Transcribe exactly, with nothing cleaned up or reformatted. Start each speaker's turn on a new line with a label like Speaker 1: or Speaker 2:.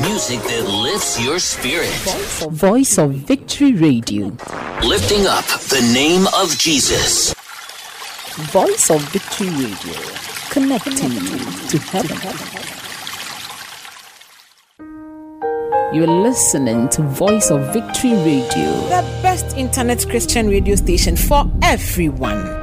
Speaker 1: Music that lifts your spirit.
Speaker 2: Voice of, Voice of Victory Radio.
Speaker 1: Lifting up the name of Jesus.
Speaker 2: Voice of Victory Radio. Connecting you to heaven. You're listening to Voice of Victory Radio,
Speaker 3: the best internet Christian radio station for everyone.